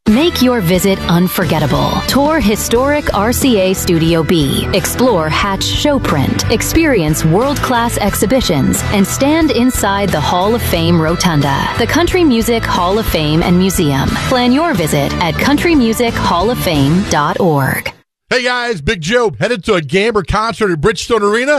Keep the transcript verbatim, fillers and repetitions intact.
Make your visit unforgettable. Tour historic R C A Studio B. Explore Hatch Showprint. Experience world-class exhibitions and stand inside the Hall of Fame Rotunda, the Country Music Hall of Fame and Museum. Plan your visit at country music hall of fame dot org. Hey guys, Big Joe headed to a Gamber concert at Bridgestone Arena.